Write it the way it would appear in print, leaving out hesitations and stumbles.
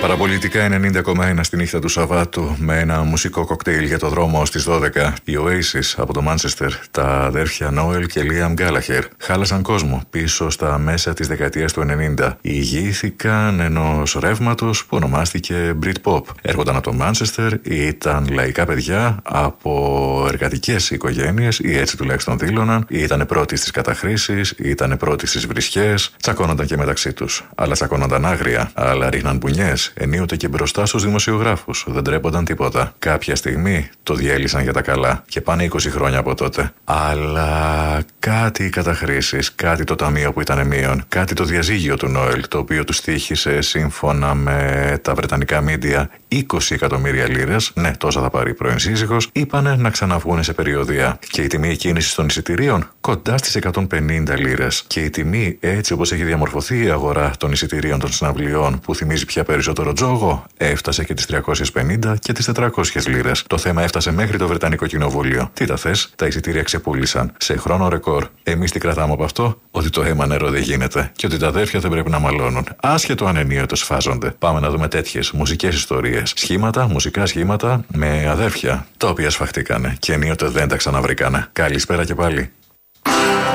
Παραπολιτικά 90,1 στη νύχτα του Σαββάτου με ένα μουσικό κοκτέιλ για το δρόμο στις 12. Οι Oasis από το Μάντσεστερ, τα αδέρφια Νόελ και Λίαμ Γκάλαχερ, χάλασαν κόσμο πίσω στα μέσα της δεκαετίας του 90. Ηγήθηκαν ενός ρεύματος που ονομάστηκε Britpop. Έρχονταν από το Μάντσεστερ, ήταν λαϊκά παιδιά από εργατικές οικογένειες, ή έτσι τουλάχιστον δήλωναν, ήταν πρώτοι στις καταχρήσεις, ήταν πρώτοι στις βρισιές, τσακώνονταν και μεταξύ τους. Αλλά τσακώνονταν άγρια, αλλά ρίχναν μπουνιές. Ενίοτε και μπροστά στους δημοσιογράφους. Δεν τρέπονταν τίποτα. Κάποια στιγμή το διέλυσαν για τα καλά. Και πάνε 20 χρόνια από τότε. Αλλά κάτι οι καταχρήσεις, κάτι το ταμείο που ήταν μείον, κάτι το διαζύγιο του Νόελ, το οποίο του στοίχησε σύμφωνα με τα βρετανικά μίντια 20 εκατομμύρια λίρες, ναι, τόσα θα πάρει η πρώην σύζυγος, είπανε να ξαναβγούνε σε περιοδεία. Και η τιμή κίνησης των εισιτηρίων κοντά στις 150 λίρες. Και η τιμή, έτσι όπως έχει διαμορφωθεί η αγορά των εισιτηρίων των συναυλιών, που θυμίζει πια περισσότερο τζόγο, έφτασε και τις 350 και τις 400 λίρες. Το θέμα έφτασε μέχρι το Βρετανικό Κοινοβούλιο. Τι τα θες, τα εισιτήρια ξεπούλησαν σε χρόνο ρεκόρ. Εμείς τι κρατάμε από αυτό? Ότι το αίμα νερό δεν γίνεται και ότι τα αδέρφια δεν πρέπει να μαλώνουν. Άσχετο αν ενίοτε σφάζονται. Πάμε να δούμε τέτοιες μουσικές ιστορίες. Σχήματα, μουσικά σχήματα με αδέρφια, τα οποία σφαχτήκανε και ενίοτε δεν τα ξαναβρήκανε. Καλησπέρα και πάλι.